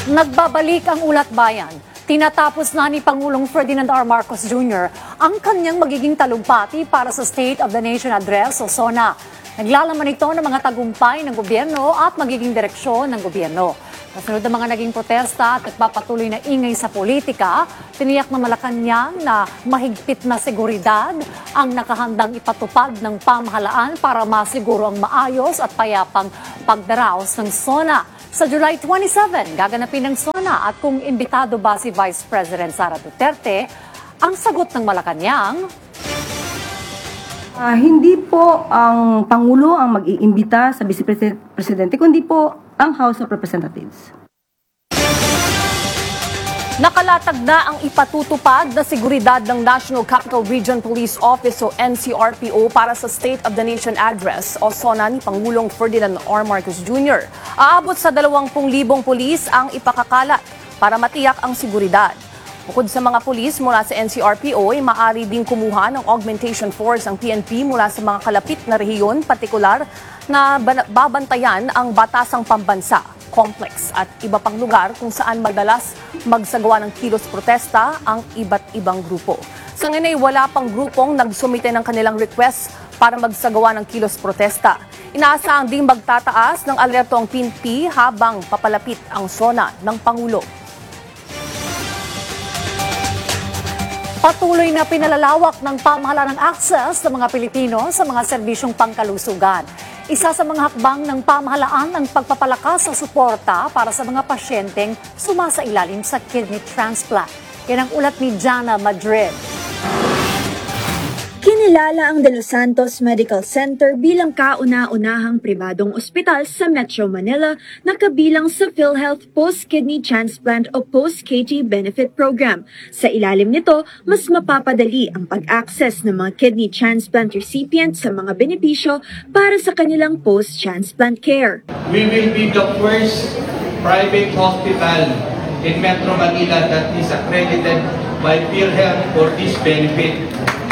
Nagbabalik ang Ulat Bayan. Tinatapos na ni Pangulong Ferdinand R. Marcos Jr. ang kanyang magiging talumpati para sa State of the Nation Address o SONA. Naglalaman ito ng mga tagumpay ng gobyerno at magiging direksyon ng gobyerno. Kasunod ng mga naging protesta at nagpapatuloy na ingay sa politika, tiniyak ng Malacanang na mahigpit na seguridad ang nakahandang ipatupad ng pamahalaan para masiguro ang maayos at payapang pagdaraos ng SONA. Sa July 27, gaganapin ng SONA at kung imbitado ba si Vice President Sara Duterte, ang sagot ng Malacanang, hindi po ang Pangulo ang mag-iimbita sa Vice Presidente, kundi po ang House of Representatives. Nakalatag na ang ipatutupad na seguridad ng National Capital Region Police Office o NCRPO para sa State of the Nation Address o SONA ni Pangulong Ferdinand R. Marcos Jr. Aabot sa 20,000 pulis ang ipakakalat para matiyak ang seguridad. Bukod sa mga pulis mula sa NCRPO, ay maaari ding kumuha ng augmentation force ang PNP mula sa mga kalapit na rehiyon, partikular na babantayan ang batasang pambansa, complex at iba pang lugar kung saan madalas magsagawa ng kilos protesta ang iba't ibang grupo. Sa ngayon ay wala pang grupong nagsumite ng kanilang request para magsagawa ng kilos protesta. Inaasahan ding magtataas ng alerto ang PNP habang papalapit ang SONA ng Pangulo. patuloy na pinalalawak ng pamahalaan ng access ng mga Pilipino sa mga serbisyong pangkalusugan. Isa sa mga hakbang ng pamahalaan ang pagpapalakas sa suporta para sa mga pasyenteng sumasailalim sa kidney transplant. Yan ang ulat ni Jana Madrid. Kinilala ang De Los Santos Medical Center bilang kauna-unahang pribadong ospital sa Metro Manila na kabilang sa PhilHealth Post-Kidney Transplant o Post-KT Benefit Program. Sa ilalim nito, mas mapapadali ang pag-access ng mga kidney transplant recipients sa mga benepisyo para sa kanilang post-transplant care. We will be the first private hospital in Metro Manila that is accredited by PhilHealth for this benefit.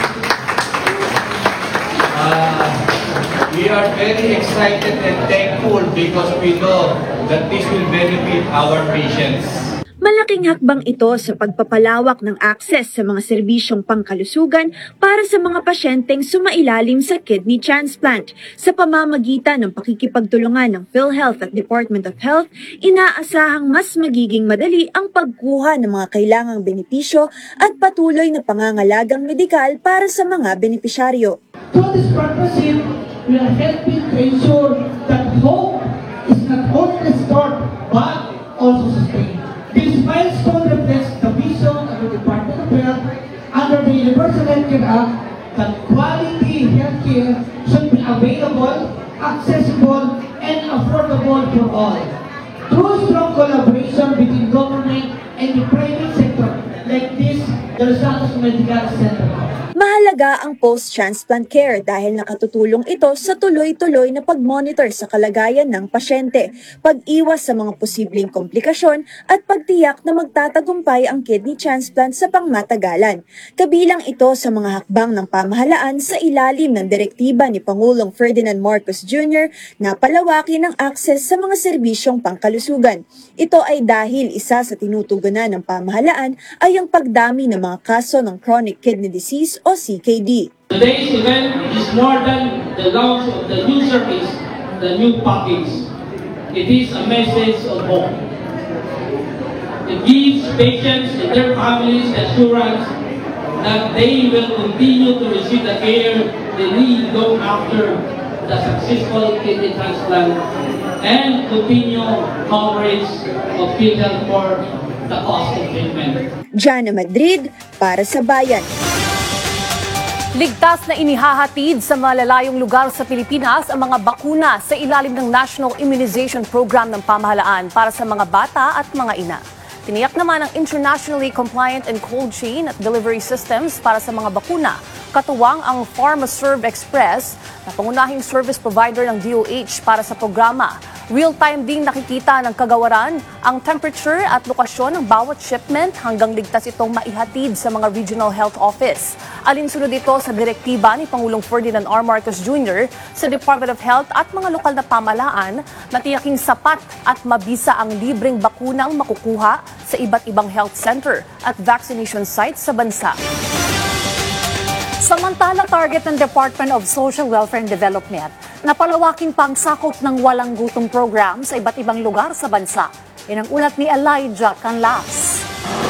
We are very excited and thankful because we know that this will benefit our patients. Malaking hakbang ito sa pagpapalawak ng access sa mga serbisyong pangkalusugan para sa mga pasyenteng sumailalim sa kidney transplant. Sa pamamagitan ng pakikipagtulungan ng PhilHealth at Department of Health, inaasahang mas magiging madali ang pagkuha ng mga kailangang benepisyo at patuloy na pangangalagang medikal para sa mga benepisyaryo. Through this partnership, we are helping to ensure that hope is not only restored but also sustained. This milestone reflects the vision of the Department of Health under the Universal Healthcare Act that quality healthcare should be available, accessible, and affordable for all. Through strong collaboration between government and the private sector, like this, the Los Santos Medical Center. Mahalaga ang post-transplant care dahil nakatutulong ito sa tuloy-tuloy na pag-monitor sa kalagayan ng pasyente, pag-iwas sa mga posibleng komplikasyon at pagtiyak na magtatagumpay ang kidney transplant sa pangmatagalan. Kabilang ito sa mga hakbang ng pamahalaan sa ilalim ng direktiba ni Pangulong Ferdinand Marcos Jr. na palawakin ang access sa mga serbisyong pangkalusugan. Ito ay dahil isa sa tinutugunan ng pamahalaan ay ang pagdami ng mga kaso ng chronic kidney disease o CKD. Today's event is more than the launch of the new service, the new package. It is a message of hope. It gives patients and their families assurance that they will continue to receive the care they need long after the successful kidney transplant and continue coverage of PhilHealth for the cost of treatment. Jana Madrid para sa Bayan. Ligtas na inihahatid sa malalayong lugar sa Pilipinas ang mga bakuna sa ilalim ng National Immunization Program ng pamahalaan para sa mga bata at mga ina. Tiniyak naman ang internationally compliant and cold chain at delivery systems para sa mga bakuna. Katuwang ang PharmaServe Express na pangunahing service provider ng DOH para sa programa. Real-time ding nakikita ng kagawaran ang temperature at lokasyon ng bawat shipment hanggang ligtas itong maihatid sa mga regional health office. Alinsunod ito sa direktiba ni Pangulong Ferdinand R. Marcos Jr. sa Department of Health at mga lokal na pamahalaan na tiyaking sapat at mabisa ang libreng bakunang makukuha sa iba't ibang health center at vaccination sites sa bansa. Samantala, target ng Department of Social Welfare and Development na palawaking pang sakop ng walang gutom program sa iba't ibang lugar sa bansa. Yan ang ulat ni Elijah Canlas.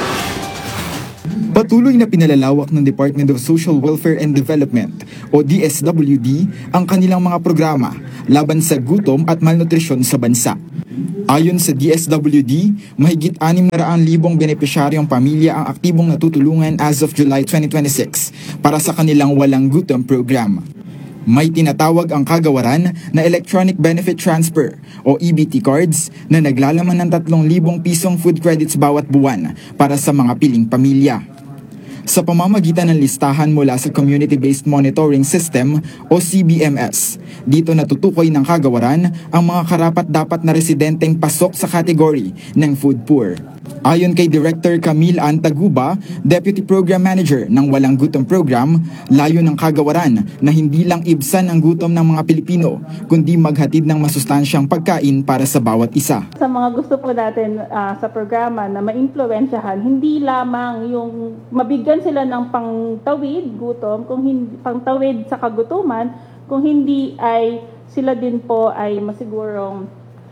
Patuloy na pinalalawak ng Department of Social Welfare and Development o DSWD ang kanilang mga programa laban sa gutom at malnutrisyon sa bansa. Ayon sa DSWD, mahigit 600,000 benepisyaryong pamilya ang aktibong natutulungan as of July 2026 para sa kanilang walang gutom program. May tinatawag ang kagawaran na Electronic Benefit Transfer o EBT cards na naglalaman ng 3,000 pisong food credits bawat buwan para sa mga piling pamilya. Sa pamamagitan ng listahan mula sa Community-Based Monitoring System o CBMS, dito natutukoy ng kagawaran ang mga karapat-dapat na residenteng pasok sa kategory ng food poor. Ayon kay Director Camille Antaguba, Deputy Program Manager ng Walang Gutom Program, layo ng kagawaran na hindi lang ibsan ang gutom ng mga Pilipino, kundi maghatid ng masustansyang pagkain para sa bawat isa. Sa mga gusto po natin sa programa na maimpluwensyahan, hindi lamang yung mabigyan sila ng pangtawid gutom, kung hindi pangtawid sa kagutuman, kung hindi ay sila din po ay masigurong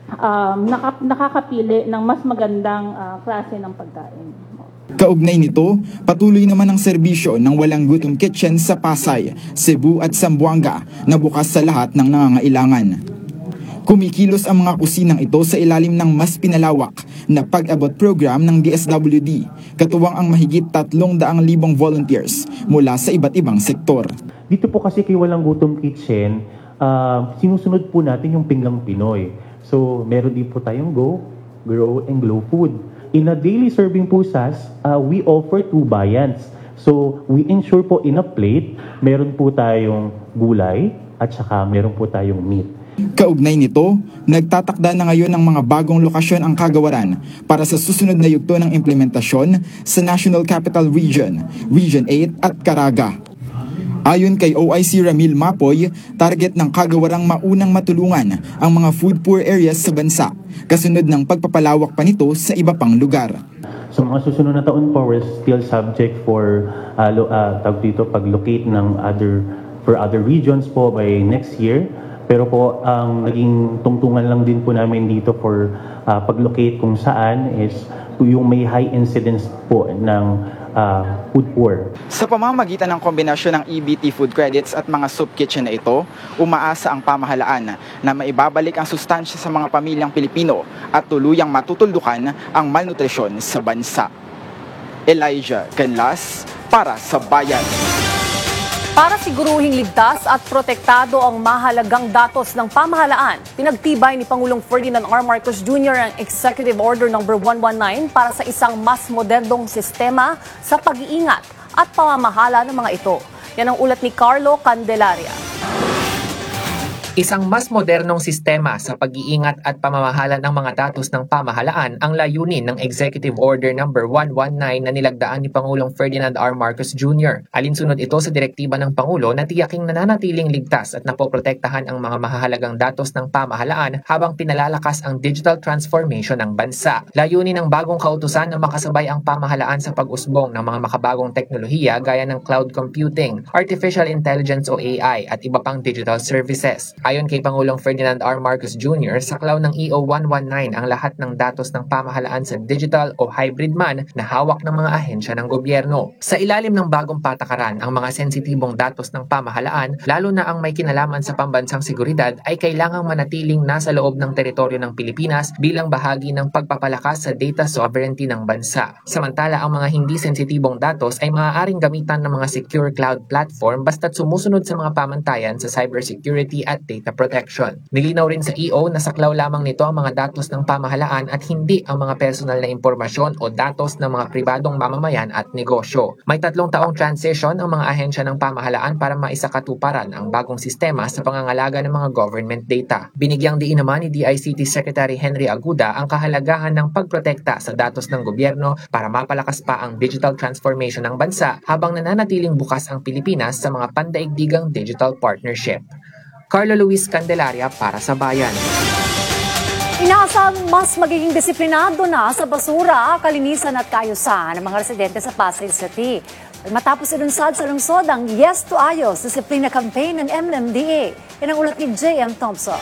nakakapili ng mas magandang klase ng pagkain. Kaugnay nito, patuloy naman ang serbisyo ng Walang Gutom Kitchen sa Pasay, Cebu at Zamboanga na bukas sa lahat ng nangangailangan. Kumikilos ang mga kusinang ito sa ilalim ng mas pinalawak na pag-abot program ng DSWD, katuwang ang mahigit 300,000 volunteers mula sa iba't ibang sektor. Dito po kasi kay Walang Gutom Kitchen, sinusunod po natin yung Pinggang Pinoy. So, meron din po tayong Go, Grow, and Glow food. In a daily serving po, we offer 2 viands. So, we ensure po in a plate, meron po tayong gulay at saka meron po tayong meat. Kaugnay nito, nagtatakda na ngayon ng mga bagong lokasyon ang kagawaran para sa susunod na yugto ng implementasyon sa National Capital Region, Region 8 at Caraga. Ayon kay OIC Ramil Mapoy, target ng kagawarang maunang matulungan ang mga food poor areas sa bansa, kasunod ng pagpapalawak pa nito sa iba pang lugar. Sa mga susunod na taon po, we're still subject for pag-locate ng other regions po by next year. Pero po, ang naging tungtungan lang din po namin dito for pag-locate kung saan is yung may high incidence po ng food poor. Sa pamamagitan ng kombinasyon ng EBT food credits at mga soup kitchen na ito, umaasa ang pamahalaan na maibabalik ang sustansya sa mga pamilyang Pilipino at tuluyang matutuldukan ang malnutrisyon sa bansa. Elijah Canlas para sa Bayan. Para siguruhing ligtas at protektado ang mahalagang datos ng pamahalaan, pinagtibay ni Pangulong Ferdinand R. Marcos Jr. ang Executive Order No. 119 para sa isang mas modernong sistema sa pag-iingat at pamamahala ng mga ito. Yan ang ulat ni Carlo Candelaria. Isang mas modernong sistema sa pag-iingat at pamamahala ng mga datos ng pamahalaan ang layunin ng Executive Order No. 119 na nilagdaan ni Pangulong Ferdinand R. Marcos Jr. Alinsunod ito sa direktiba ng Pangulo na tiyaking nananatiling ligtas at napoprotektahan ang mga mahahalagang datos ng pamahalaan habang pinalalakas ang digital transformation ng bansa. Layunin ng bagong kautusan na makasabay ang pamahalaan sa pag-usbong ng mga makabagong teknolohiya gaya ng cloud computing, artificial intelligence o AI at iba pang digital services. Ayon kay Pangulong Ferdinand R. Marcos Jr., saklaw ng EO 119 ang lahat ng datos ng pamahalaan sa digital o hybrid man na hawak ng mga ahensya ng gobyerno. Sa ilalim ng bagong patakaran, ang mga sensitibong datos ng pamahalaan, lalo na ang may kinalaman sa pambansang seguridad, ay kailangang manatiling nasa loob ng teritoryo ng Pilipinas bilang bahagi ng pagpapalakas sa data sovereignty ng bansa. Samantala, ang mga hindi sensitibong datos ay maaaring gamitan ng mga secure cloud platform basta't sumusunod sa mga pamantayan sa cybersecurity at data protection. Nilinaw rin sa EO na saklaw lamang nito ang mga datos ng pamahalaan at hindi ang mga personal na impormasyon o datos ng mga pribadong mamamayan at negosyo. May 3 taong transition ang mga ahensya ng pamahalaan para maisakatuparan ang bagong sistema sa pangangalaga ng mga government data. Binigyang diin naman ni DICT Secretary Henry Aguda ang kahalagahan ng pagprotekta sa datos ng gobyerno para mapalakas pa ang digital transformation ng bansa habang nananatiling bukas ang Pilipinas sa mga pandaigdigang digital partnership. Carlo Luis Candelaria para sa Bayan. Inaasang mas magiging disiplinado na sa basura, kalinisan at kaayusan ng mga residente sa Pasay City. Matapos ilunsad sa lungsod ang Yes to Ayos Disiplina Campaign ng MMDA. Yan ang ulat ni J.M. Thompson.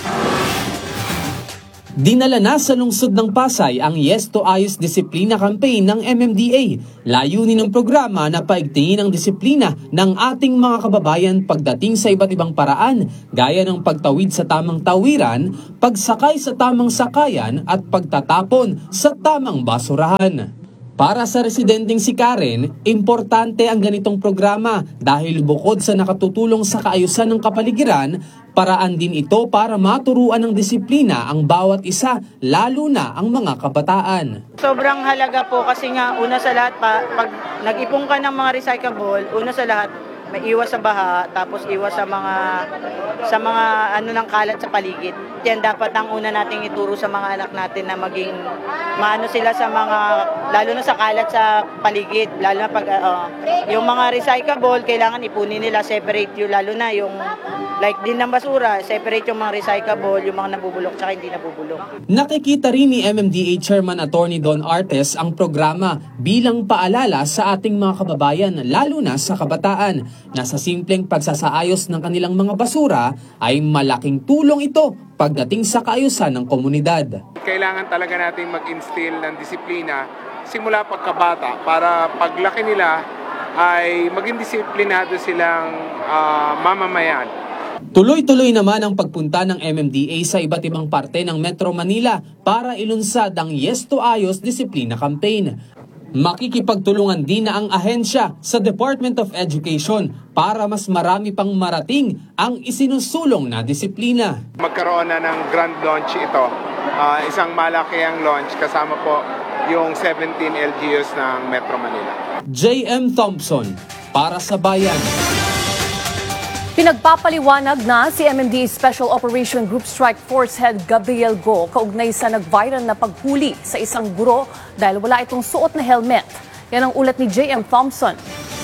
Dinala na sa lungsod ng Pasay ang Yes to Ayos Disiplina Campaign ng MMDA. Layunin ng programa na paigtingin ang disiplina ng ating mga kababayan pagdating sa iba't ibang paraan gaya ng pagtawid sa tamang tawiran, pagsakay sa tamang sakayan at pagtatapon sa tamang basurahan. Para sa residenteng si Karen, importante ang ganitong programa dahil bukod sa nakatutulong sa kaayusan ng kapaligiran, paraan din ito para maturuan ng disiplina ang bawat isa, lalo na ang mga kabataan. Sobrang halaga po kasi nga una sa lahat, pag nag-ipon ka ng mga recyclable, una sa lahat, may iwas sa baha, tapos iwas sa mga ano ng kalat sa paligid. Yan dapat ang una nating ituro sa mga anak natin na maging maano sila sa mga, lalo na sa kalat sa paligid, lalo na pag yung mga recyclable, kailangan ipunin nila, separate yung, lalo na yung like din ng basura, separate yung mga recyclable, yung mga nabubulok tsaka hindi nabubulok. Nakikita rin ni MMDA Chairman Attorney Don Artes ang programa bilang paalala sa ating mga kababayan, lalo na sa kabataan, na sa simpleng pagsasaayos ng kanilang mga basura ay malaking tulong ito pagdating sa kaayusan ng komunidad. Kailangan talaga natin mag-instill ng disiplina simula pagkabata para paglaki nila ay maging disiplinado silang mamamayan. Tuloy-tuloy naman ang pagpunta ng MMDA sa iba't ibang parte ng Metro Manila para ilunsad ang Yes to Ayos Disiplina Campaign. Makikipagtulungan din na ang ahensya sa Department of Education para mas marami pang marating ang isinusulong na disiplina. Magkaroon na ng grand launch ito. Isang malakihang launch kasama po yung 17 LGUs ng Metro Manila. J.M. Thompson para sa Bayan. Pinagpapaliwanag na si MMDA Special Operation Group Strike Force Head Gabriel Go kaugnay sa nag-viral na paghuli sa isang guro dahil wala itong suot na helmet. Yan ang ulat ni J.M. Thompson.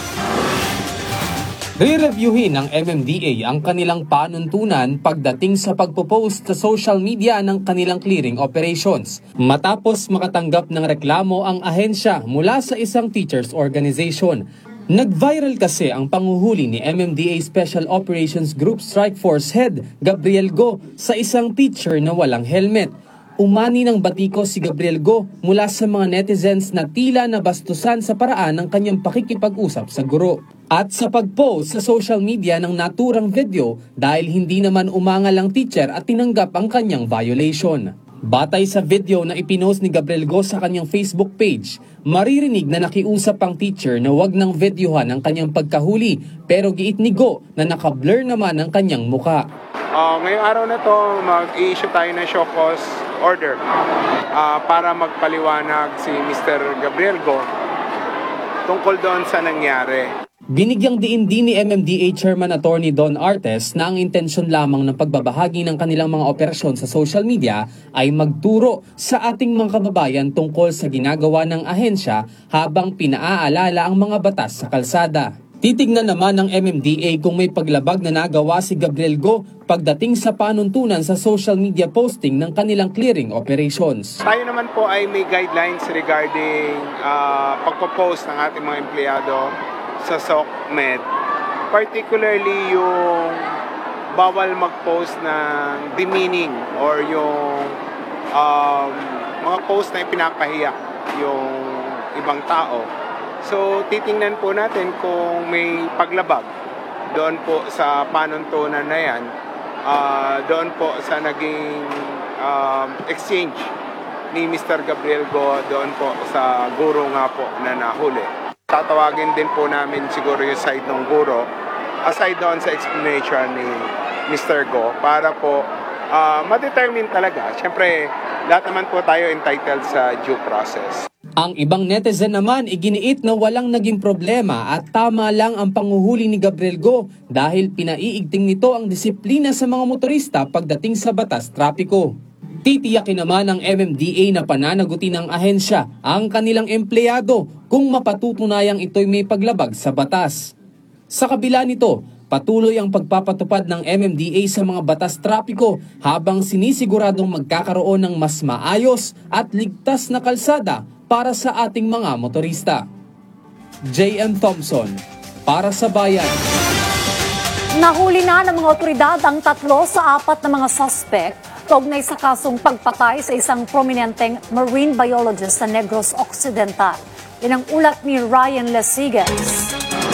Re-reviewin ng MMDA ang kanilang panuntunan pagdating sa pagpo-post sa social media ng kanilang clearing operations. Matapos makatanggap ng reklamo ang ahensya mula sa isang teachers organization. Nag-viral kasi ang panguhuli ni MMDA Special Operations Group Strike Force Head Gabriel Go sa isang teacher na walang helmet. Umani ng batiko si Gabriel Go mula sa mga netizens na tila nabastusan sa paraan ng kanyang pakikipag-usap sa guro. At sa pag-post sa social media ng naturang video dahil hindi naman umangal ang teacher at tinanggap ang kanyang violation. Batay sa video na ipinost ni Gabriel Go sa kanyang Facebook page, maririnig na nakiusap ang teacher na wag nang videohan ang kanyang pagkahuli pero giit ni Go na naka-blur naman ang kanyang muka. Ngayong araw na to, mag-i-issue tayo ng show cause order para magpaliwanag si Mr. Gabriel Go tungkol doon sa nangyari. Binigyang diin din ni MMDA Chairman Attorney Don Artes na ang intensyon lamang ng pagbabahagi ng kanilang mga operasyon sa social media ay magturo sa ating mga kababayan tungkol sa ginagawa ng ahensya habang pinaaalala ang mga batas sa kalsada. Titignan naman ng MMDA kung may paglabag na nagawa si Gabriel Go pagdating sa panuntunan sa social media posting ng kanilang clearing operations. Tayo naman po ay may guidelines regarding pagpo-post ng ating mga empleyado sa SOCMED, particularly yung bawal mag-post ng demeaning or yung mga post na ipinapahiya yung ibang tao. So titingnan po natin kung may paglabag doon po sa panuntunan na yan, doon po sa naging exchange ni Mr. Gabriel Go doon po sa guro nga po na nahuli. Tatawagin din po namin siguro yung side ng guro, aside doon sa explanation ni Mr. Go para po ma-determine talaga. Siyempre, lahat naman po tayo entitled sa due process. Ang ibang netizen naman iginiit na walang naging problema at tama lang ang panguhuli ni Gabriel Go dahil pinaiigting nito ang disiplina sa mga motorista pagdating sa batas trapiko. Titiyakin naman ng MMDA na pananagutin ng ahensya ang kanilang empleyado kung mapatutunayang ito'y may paglabag sa batas. Sa kabila nito, patuloy ang pagpapatupad ng MMDA sa mga batas trapiko habang sinisiguradong magkakaroon ng mas maayos at ligtas na kalsada para sa ating mga motorista. J.M. Thompson, para sa Bayan. Nahuli na ng mga otoridad ang 3 sa 4 na mga suspect kaugnay sa kasong pagpatay sa isang prominenteng marine biologist sa Negros Occidental. Yan ang ulat ni Ryan Lesigas.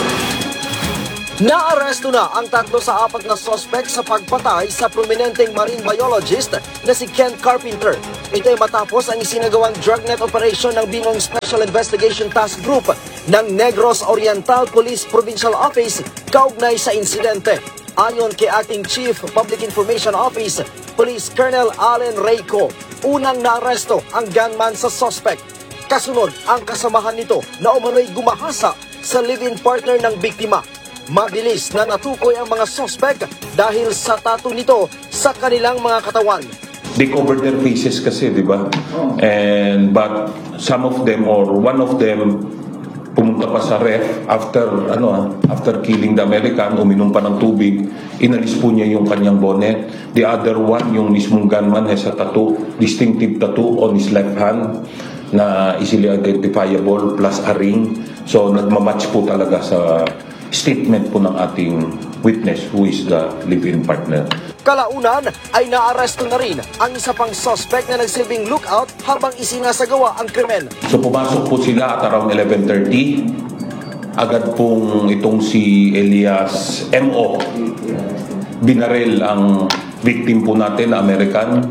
Naaresto na ang 3 sa 4 na suspect sa pagpatay sa prominenteng marine biologist na si Ken Carpenter. Ito ay matapos ang isinagawang drugnet operation ng Binoong Special Investigation Task Group ng Negros Oriental Police Provincial Office kaugnay sa insidente. Ayon kay Acting Chief Public Information Office, Police Colonel Allen Reyco, unang naaresto ang gunman sa suspect. Kasunod ang kasamahan nito na umano'y gumahasa sa live-in partner ng biktima. Mabilis na natukoy ang mga suspect dahil sa tattoo nito sa kanilang mga katawan. They covered their faces kasi, di ba? But some of them or one of them pumunta pa sa ref after killing the American, uminom pa ng tubig, inalis po niya yung kanyang bonnet. The other one, yung mismong gunman, has a tattoo, distinctive tattoo on his left hand na easily identifiable plus a ring. So nagmamatch po talaga sa statement po ng ating witness who is the live-in partner. Kalaunan ay naaresto na rin ang isa pang suspect na nagsilbing lookout habang isinasagawa ang krimen. So pumasok po sila at around 11:30. Agad pong itong si Elias M.O. binaril ang victim po natin na American.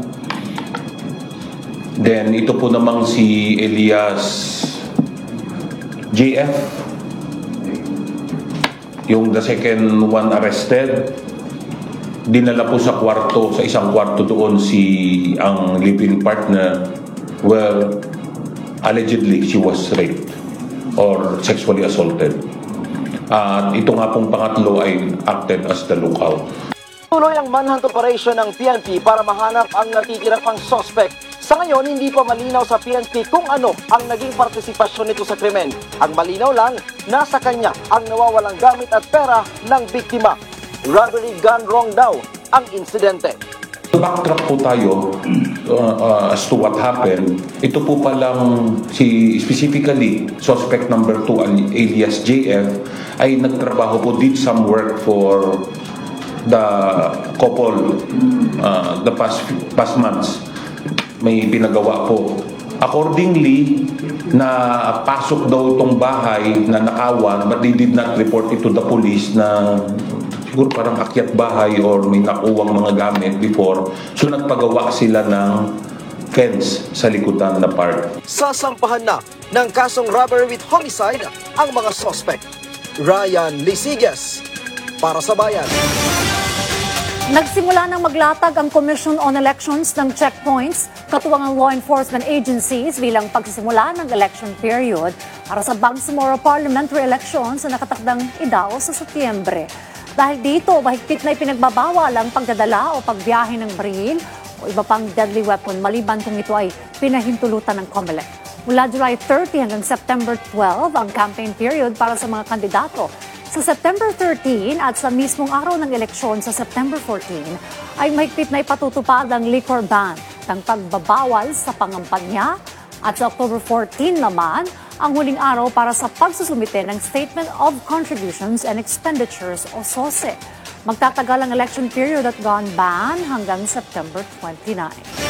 Then ito po namang si Elias J.F. Yung the second one arrested, dinala po sa isang kwarto doon ang live-in partner where allegedly she was raped or sexually assaulted. At ito nga pong pangatlo ay acted as the lookout. Tuloy ang manhunt operation ng PNP para mahanap ang natitira pang suspect. Sa ngayon, hindi pa malinaw sa PNP kung ano ang naging partisipasyon nito sa krimen. Ang malinaw lang, nasa kanya ang nawawalang gamit at pera ng biktima. Robbery gone wrong daw ang insidente. Backtrack po tayo as to what happened. Ito po palang specifically suspect number 2 alias JF ay nagtrabaho po, did some work for the couple the past months. May pinagawa po. Accordingly, na pasok daw itong bahay na nakawan but they did not report it to the police na siguro parang akyat bahay or may nakuwang mga gamit before. So nagpagawa sila ng fence sa likutan na part. Sasampahan na ng kasong robbery with homicide ang mga suspect. Ryan Lisigas, para sa Bayan. Nagsimula nang maglatag ang Commission on Elections ng checkpoints, katuwang ang law enforcement agencies bilang pagsisimula ng election period para sa Bangsamoro Parliamentary Elections na nakatakdang idao sa Setyembre. Dahil dito, mahigpit na ipinagbabawal ang pagdadala o pagbiyahe ng baril o iba pang deadly weapon maliban kung ito ay pinahintulutan ng COMELEC. Mula July 30 hanggang September 12 ang campaign period para sa mga kandidato. Sa September 13 at sa mismong araw ng eleksyon sa September 14 ay mahigpit na ipatutupad ang liquor ban ng pagbabawal sa pangampanya at sa October 14 naman ang huling araw para sa pagsusumite ng Statement of Contributions and Expenditures o SOSE. Magtatagal ang election period at gun ban hanggang September 29.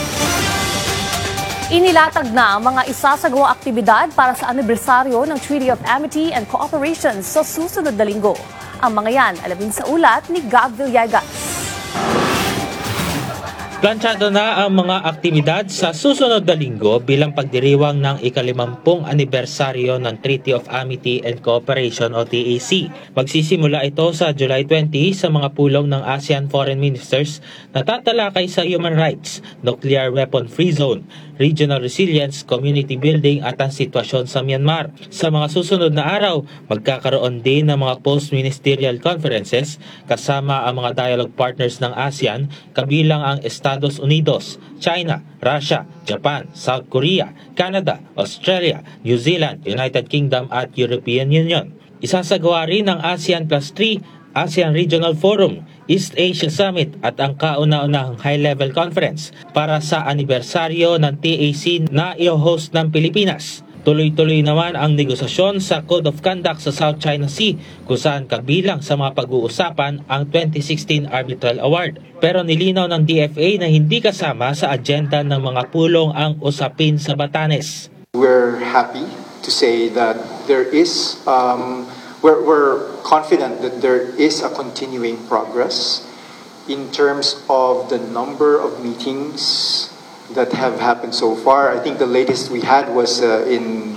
Inilatag na ang mga isasagawa aktibidad para sa anibersaryo ng Treaty of Amity and Cooperation sa susunod na linggo. Ang mga yan alamin sa ulat ni Gab Villegas. Planchado na ang mga aktibidad sa susunod na linggo bilang pagdiriwang ng ika-50 anibersaryo ng Treaty of Amity and Cooperation o TAC. Magsisimula ito sa July 20 sa mga pulong ng ASEAN Foreign Ministers na tatalakay sa human rights, nuclear weapon free zone, regional resilience, community building at ang sitwasyon sa Myanmar. Sa mga susunod na araw, magkakaroon din ng mga post-ministerial conferences kasama ang mga dialogue partners ng ASEAN kabilang ang Estados Unidos, China, Russia, Japan, South Korea, Canada, Australia, New Zealand, United Kingdom at European Union. Isasagawa rin ng ASEAN Plus 3, ASEAN Regional Forum, East Asia Summit at ang kauna-unahang high-level conference para sa anibersaryo ng TAC na i-host ng Pilipinas. Tuloy-tuloy naman ang negosasyon sa Code of Conduct sa South China Sea kung saan kabilang sa mga pag-uusapan ang 2016 Arbitral Award. Pero nilinaw ng DFA na hindi kasama sa agenda ng mga pulong ang usapin sa Batanes. We're happy to say that there is, we're confident that there is a continuing progress in terms of the number of meetings that have happened so far. I think the latest we had was in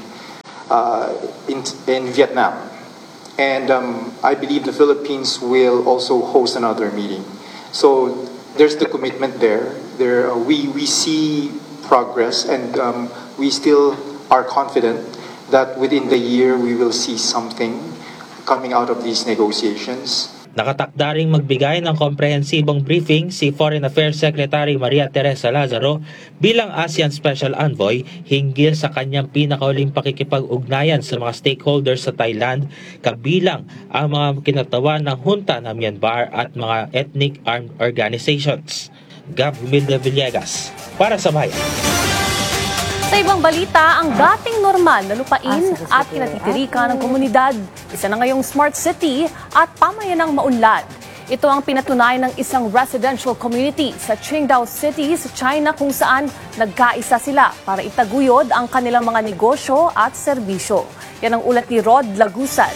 Vietnam, and I believe the Philippines will also host another meeting. So there's the commitment there. We see progress, and we still are confident that within the year we will see something coming out of these negotiations. Nakatakda ring magbigay ng komprehensibong briefing si Foreign Affairs Secretary Maria Teresa Lazaro bilang ASEAN Special Envoy hinggil sa kanyang pinakauling pakikipag-ugnayan sa mga stakeholders sa Thailand, kabilang ang mga kinatawan ng hunta ng Myanmar at mga ethnic armed organizations. Gab Humilde Villegas, para sa Bayan. Sa ibang balita, ang dating normal na lupain at kinatitirikan ng komunidad, isa na ngayong smart city at pamayanang maunlad. Ito ang pinatunayan ng isang residential community sa Qingdao City sa China kung saan nagkaisa sila para itaguyod ang kanilang mga negosyo at serbisyo. Yan ang ulat ni Rod Lagusan.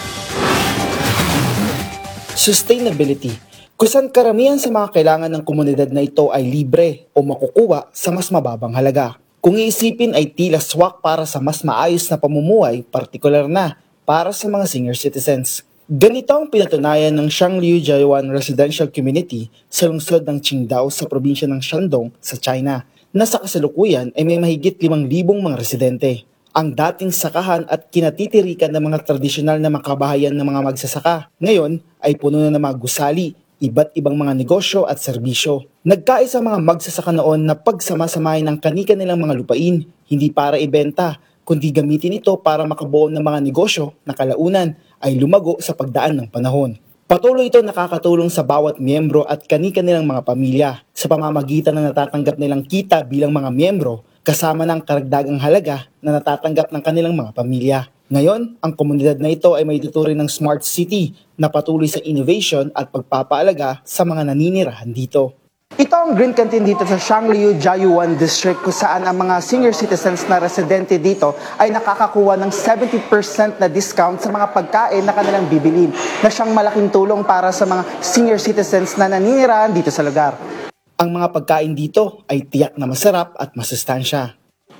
Sustainability, kung saan karamihan sa mga kailangan ng komunidad na ito ay libre o makukuha sa mas mababang halaga. Kung iisipin ay tila swak para sa mas maayos na pamumuhay, partikular na para sa mga senior citizens. Ganito ang pinatunayan ng Shangliu Jiayuan Residential Community sa lungsod ng Qingdao sa probinsya ng Shandong sa China, na sa kasalukuyan ay may mahigit 5,000 mga residente. Ang dating sakahan at kinatitirikan ng mga tradisyonal na makabahayan ng mga magsasaka, ngayon ay puno na ng mga gusali, iba't ibang mga negosyo at serbisyo. Nagkaisa mga magsasaka noon na pagsama-samahin ang kani-kanilang mga lupain, hindi para ibenta, kundi gamitin ito para makabuo ng mga negosyo na kalaunan ay lumago sa pagdaan ng panahon. Patuloy ito nakakatulong sa bawat miyembro at kani-kanilang mga pamilya sa pamamagitan ng natatanggap nilang kita bilang mga miyembro kasama ng karagdagang halaga na natatanggap ng kanilang mga pamilya. Ngayon, ang komunidad na ito ay may tuturing ng smart city na patuloy sa innovation at pagpapaalaga sa mga naninirahan dito. Ito ang Green Canteen dito sa Shangliu Jiayuan District kung saan ang mga senior citizens na residente dito ay nakakakuha ng 70% na discount sa mga pagkain na kanilang bibilin, na siyang malaking tulong para sa mga senior citizens na naninirahan dito sa lugar. Ang mga pagkain dito ay tiyak na masarap at masustansya.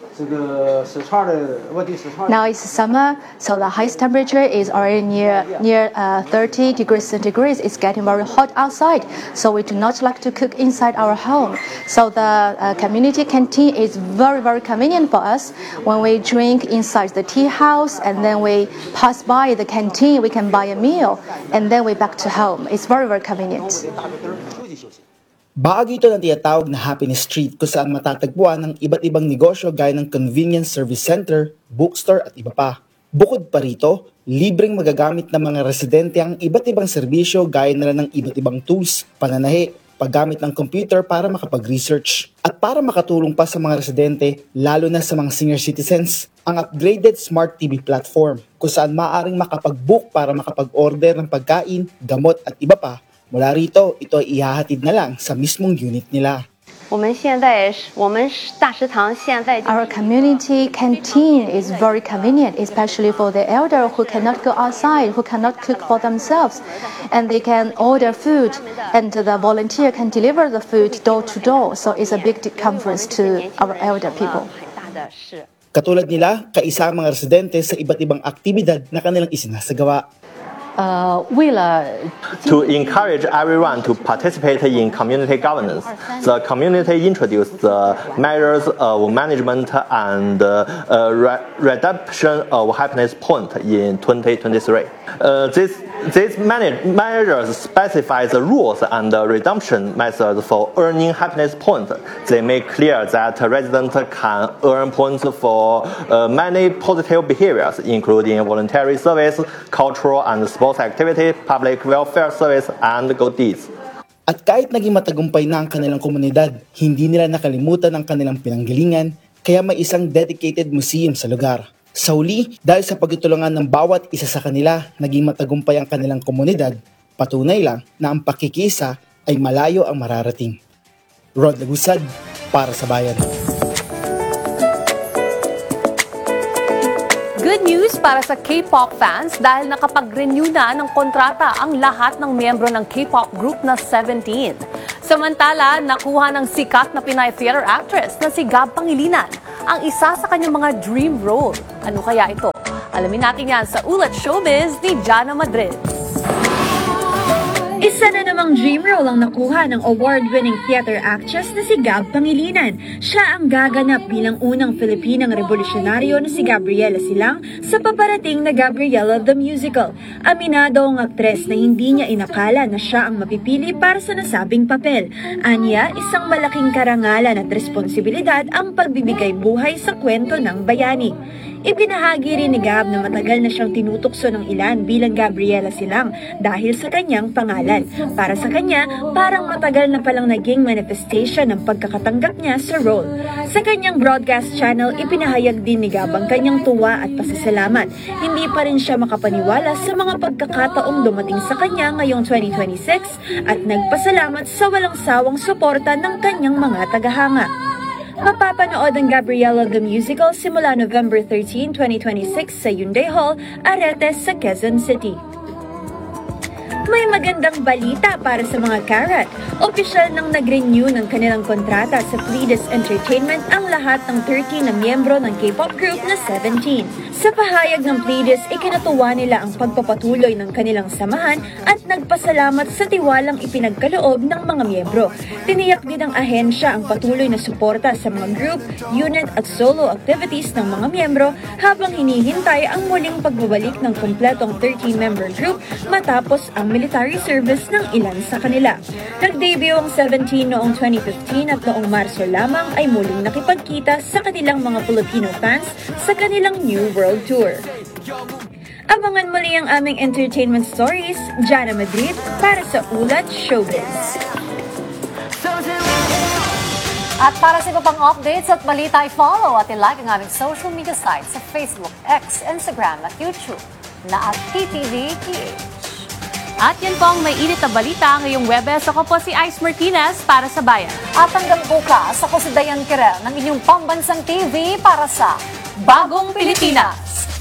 Now it's summer, so the highest temperature is already near 30 degrees centigrade. It's getting very hot outside, so we do not like to cook inside our home. So the community canteen is very, very convenient for us. When we drink inside the tea house and then we pass by the canteen, we can buy a meal and then we back to home. It's very, very convenient. Bahagi ito ng tinatawag na Happiness Street kung saan matatagpuan ang iba't ibang negosyo gaya ng convenience service center, bookstore at iba pa. Bukod pa rito, libreng magagamit ng mga residente ang iba't ibang serbisyo gaya nila ng iba't ibang tools, pananahi, paggamit ng computer para makapag-research. At para makatulong pa sa mga residente, lalo na sa mga senior citizens, ang upgraded Smart TV platform kung saan maaaring makapag-book para makapag-order ng pagkain, gamot at iba pa. Mula rito, ito ay ihahatid na lang sa mismong unit nila. Our community canteen is very convenient, especially for the elder who cannot go outside, who cannot cook for themselves, and they can order food, and the volunteer can deliver the food door to door. So it's a big comfort to our elder people. Katulad nila, kaisa ang mga residente sa iba't ibang aktibidad na kanilang isinasagawa. To encourage everyone to participate in community governance, the community introduced the measures of management and redemption of happiness point in 2023. These measures specify the rules and redemption methods for earning happiness points. They make clear that residents can earn points for many positive behaviors, including voluntary service, cultural and sports activity, public welfare service, and good deeds. At kahit naging matagumpay na ang kanilang komunidad, hindi nila nakalimutan ang kanilang pinanggalingan, kaya may isang dedicated museum sa lugar. Sa huli, dahil sa pagtutulungan ng bawat isa sa kanila, naging matagumpay ang kanilang komunidad, patunay lang na ang pakikisa ay malayo ang mararating. Rod Lagusad, para sa Bayan. Good news para sa K-pop fans dahil nakapag-renew na ng kontrata ang lahat ng miyembro ng K-pop group na 17. Samantala, nakuha ng sikat na Pinay theater actress na si Gab Pangilinan ang isa sa kanyang mga dream role. Ano kaya ito? Alamin natin yan sa Ulat Showbiz ni Jana Madrid. Isa na namang dream role ang nakuha ng award-winning theater actress na si Gab Pangilinan. Siya ang gaganap bilang unang Filipinang revolusyonaryo na si Gabriela Silang sa paparating na Gabriela the Musical. Aminado ang aktres na hindi niya inakala na siya ang mapipili para sa nasabing papel. Anya, isang malaking karangalan at responsibilidad ang pagbibigay buhay sa kwento ng bayani. Ibinahagi rin ni Gab na matagal na siyang tinutokso ng ilan bilang Gabriela Silang dahil sa kanyang pangalan. Para sa kanya, parang matagal na palang naging manifestation ng pagkakatanggap niya sa role. Sa kanyang broadcast channel, ipinahayag din ni Gab ang kanyang tuwa at pasasalamat. Hindi pa rin siya makapaniwala sa mga pagkakataong dumating sa kanya ngayong 2026 at nagpasalamat sa walang sawang suporta ng kanyang mga tagahanga. Mapapanood ang Gabriela the Musical simula November 13, 2026 sa Hyundai Hall, Aretes sa Quezon City. May magandang balita para sa mga Karat. Opisyal nang nag-renew ng kanilang kontrata sa Pleiades Entertainment ang lahat ng 13 na miyembro ng K-pop group na 17. Sa pahayag ng Pleiades, ikinatuwa nila ang pagpapatuloy ng kanilang samahan at nagpasalamat sa tiwalang ipinagkaloob ng mga miyembro. Tiniyak din ng ahensya ang patuloy na suporta sa mga group, unit at solo activities ng mga miyembro habang hinihintay ang muling pagbabalik ng kompletong 13-member group matapos ang military service ng ilan sa kanila. Nag-debut ang 17 noong 2015 at noong Marso lamang ay muling nakipagkita sa kanilang mga Filipino fans sa kanilang New World Tour. Abangan muli ang aming entertainment stories, Jana Madrid, para sa Ulat Showbiz. At para sa iba pang updates at balita, i-follow at i-like ang aming social media sites sa Facebook, X, Instagram at YouTube na at TTV-PH. At yan po ang may init na balita ngayong Webes. Ako po si Ice Martinez para sa Bayan. At hanggang bukas, ako si Dayan Kirel ng inyong pambansang TV para sa Bagong Pilipinas.